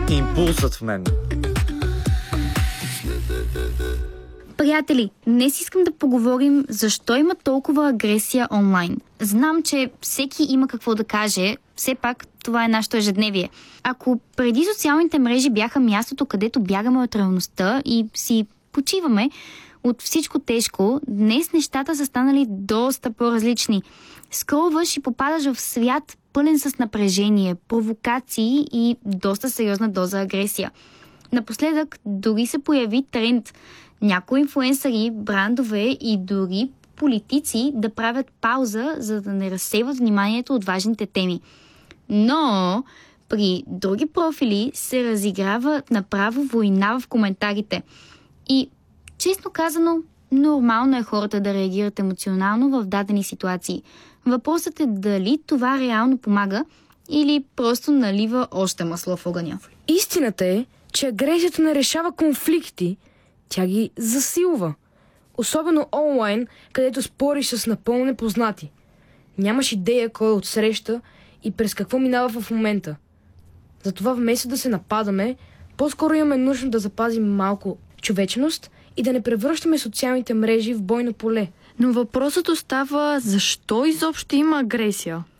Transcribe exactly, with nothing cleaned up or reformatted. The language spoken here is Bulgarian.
импулсът в мен. Приятели, днес искам да поговорим защо има толкова агресия онлайн. Знам, че всеки има какво да каже, все пак това е нашето ежедневие. Ако преди социалните мрежи бяха мястото, където бягаме от реалността и си почиваме от всичко тежко, днес нещата са станали доста по-различни. Скролваш и попадаш в свят пълен с напрежение, провокации и доста сериозна доза агресия. Напоследък дори се появи тренд някои инфлуенсъри, брандове и дори политици да правят пауза, за да не разсейват вниманието от важните теми. Но при други профили се разиграва направо война в коментарите. И, честно казано, нормално е хората да реагират емоционално в дадени ситуации. Въпросът е дали това реално помага или просто налива още масло в огъня. Истината е, че агресията не решава конфликти, тя ги засилва. Особено онлайн, където спориш с напълно непознати. Нямаш идея кой е отсреща и през какво минава в момента. Затова вместо да се нападаме, по-скоро имаме нужда да запазим малко човечност и да не превръщаме социалните мрежи в бойно поле. Но въпросът остава, защо изобщо има агресия?